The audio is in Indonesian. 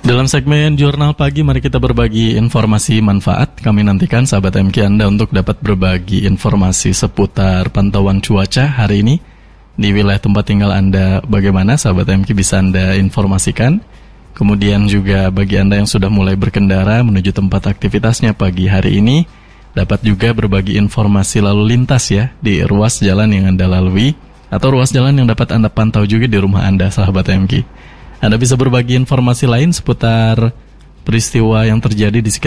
Dalam segmen Jurnal Pagi, mari kita berbagi informasi manfaat. Kami nantikan sahabat MQ Anda untuk dapat berbagi informasi seputar pantauan cuaca hari ini di wilayah tempat tinggal Anda. Bagaimana sahabat MQ bisa Anda informasikan? Kemudian juga bagi Anda yang sudah mulai berkendara menuju tempat aktivitasnya pagi hari ini, dapat juga berbagi informasi lalu lintas ya di ruas jalan yang Anda lalui atau ruas jalan yang dapat Anda pantau juga di rumah Anda, sahabat MQ. Anda bisa berbagi informasi lain seputar peristiwa yang terjadi di sekitar